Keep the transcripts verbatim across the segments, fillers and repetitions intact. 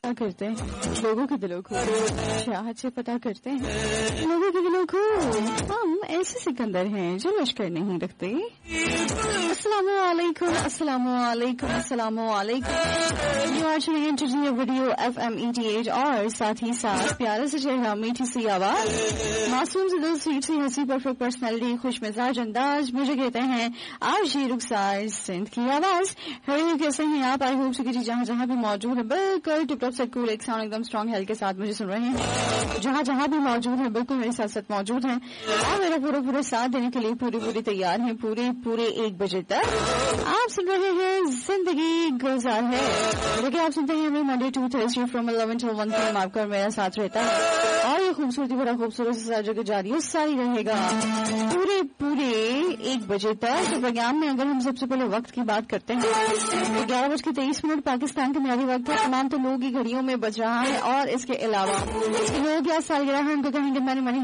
پتا کرتے ہیں لوگوں کے دلوں کو، چاہت سے پتا کرتے ہیں لوگوں کے دلوں کو. ہم ایسے سکندر ہیں جو لشکر نہیں رکھتے. السلام علیکم السلام علیکم السلام علیکم. You are tuning in to G video F M eighty eight اور ساتھ ہی ساتھ پیارے سے چہرہ، میٹھی سی آواز، معصوم سے دل، سویٹ سی ہنسی، پرفیکٹ پرسنالٹی، خوش مزاج انداز، مجھے کہتے ہیں آج یہ رخسار سندھ کی آواز. ہیلو، کیسے ہیں آپ؟ آئی ہوپ کہ جہاں جہاں بھی موجود ہے بالکل ٹپ ٹاپ سے کول ایک ساؤنڈ ایک دم اسٹرانگ ہیلتھ کے ساتھ مجھے سن رہے ہیں. جہاں جہاں بھی موجود ہیں بالکل میرے ساتھ ساتھ موجود ہیں اور میرا پورا پورا ساتھ دینے کے لیے پوری پوری تیار ہیں پورے پورے ایک بجے تک. آپ سن رہے ہیں زندگی گلزار ہے، لیکن آپ سنتے ہیں ہمیں Monday to Thursday from eleven to one P M آپ کا میرا ساتھ رہتا ہے اور یہ خوبصورتی بڑا خوبصورت سے جو کہ جاری ہے ساری رہے گا پورے پورے ایک بجے تک. پروگرام میں اگر ہم سب سے پہلے وقت کی بات کرتے ہیں گیارہ بج کے تیئیس منٹ پاکستان کا میری وقت ہے. تمام تو لوگ کی گھڑیوں میں بج رہا ہے اور اس کے علاوہ لوگ یا سالگرہ ہیں ان کو کہیں گے میں نے منی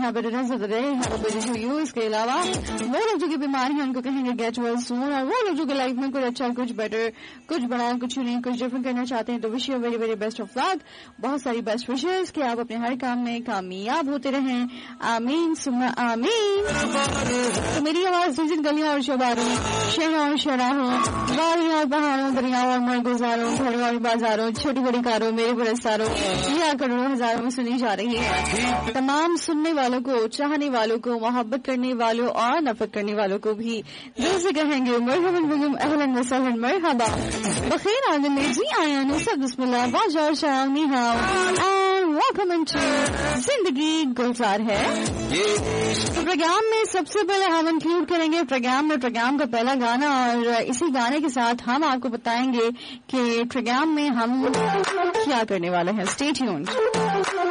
یو. اس کے علاوہ وہ لوگ جو کہ بیمار ہیں ان کو کہیں گے گیٹ ویل سون، اور وہ لوگ جو کہ لائف میں کچھ اچھا کچھ بیٹر کچھ بڑا کچھ نہیں کچھ ڈفرنٹ کرنا چاہتے ہیں تو wish you very very best of لک. بہت ساری بیسٹ وشز کہ آپ اپنے ہر کام میں کامیاب ہوتے رہیں. آمین ثم آمین. تو میری آواز جن گلیاں اور شباروں، شہروں اور شراہوں، باریوں اور پہاڑوں، دریاؤں اور مرگزاروں، گھروں اور بازاروں، چھوٹی بڑی کاروں، میرے پرستاروں یا کروڑوں ہزاروں میں سنی جا رہی ہے. تمام سننے والوں کو، چاہنے والوں کو، محبت کرنے والوں اور نفرت کرنے والوں کو بھی دل سے کہیں گے مرحبا بکم، اہلا وسہلا، مرحبا بخیر آمدید. جی آیا نو سب بسم اللہ باجار شام نی ہاؤ اینڈ ویلکم انٹو زندگی گلزار ہے. تو پروگرام میں سب سے پہلے ہم انکلوڈ کریں گے پروگرام میں پروگرام کا پہلا گانا، اور اسی گانے کے ساتھ ہم آپ کو بتائیں گے کہ پروگرام میں ہم کیا کرنے والے ہیں. Stay tuned.